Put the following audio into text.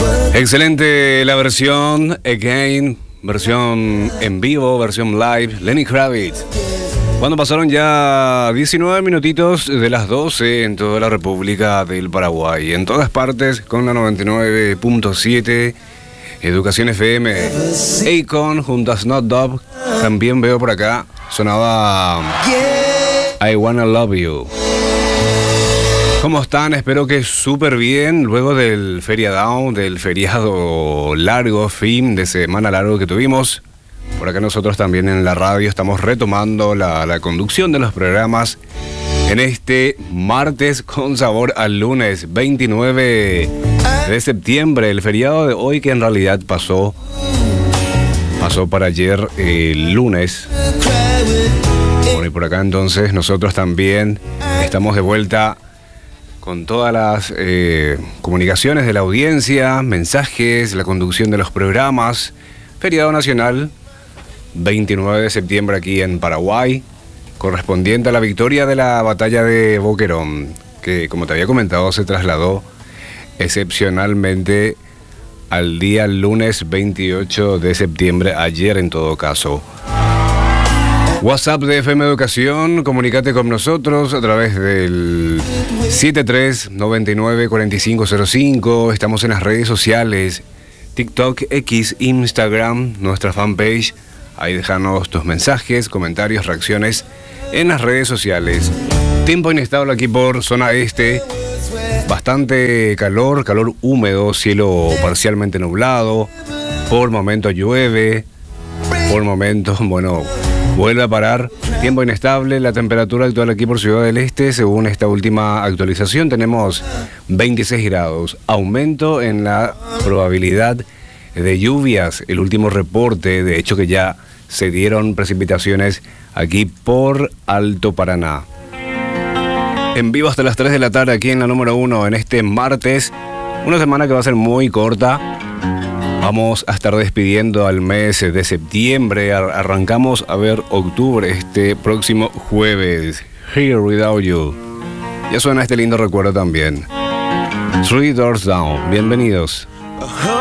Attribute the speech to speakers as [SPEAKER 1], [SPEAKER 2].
[SPEAKER 1] Excelente la versión Again, versión en vivo, versión live, Lenny Kravitz. Cuando pasaron ya 19 minutitos de las 12 en toda la República del Paraguay, en todas partes con la 99.7 Educación FM. Akon junto a Snoop Dogg, también veo por acá, sonaba I Wanna Love You. ¿Cómo están? Espero que súper bien. Luego del feriado largo, fin de semana largo que tuvimos. Por acá nosotros también en la radio estamos retomando la conducción de los programas en este martes con sabor al lunes 29 de septiembre. El feriado de hoy que en realidad pasó para ayer el lunes. Bueno, y por acá entonces nosotros también estamos de vuelta con todas las comunicaciones de la audiencia, mensajes, la conducción de los programas. Feriado nacional, 29 de septiembre aquí en Paraguay, correspondiente a la victoria de la batalla de Boquerón, que como te había comentado se trasladó excepcionalmente al día lunes 28 de septiembre, ayer en todo caso. WhatsApp de FM Educación, comunícate con nosotros a través del 73994505. Estamos en las redes sociales, TikTok, X, Instagram, nuestra fanpage. Ahí déjanos tus mensajes, comentarios, reacciones en las redes sociales. Tiempo inestable aquí por zona este. Bastante calor húmedo, cielo parcialmente nublado. Por momentos llueve, por momentos, vuelve a parar. Tiempo inestable. La temperatura actual aquí por Ciudad del Este, según esta última actualización, tenemos 26 grados. Aumento en la probabilidad de lluvias. El último reporte, de hecho, que ya se dieron precipitaciones aquí por Alto Paraná. En vivo hasta las 3 de la tarde aquí en la número 1 en este martes. Una semana que va a ser muy corta. Vamos a estar despidiendo al mes de septiembre. Arrancamos a ver octubre este próximo jueves. Here Without You. Ya suena este lindo recuerdo también. Three Doors Down. Bienvenidos.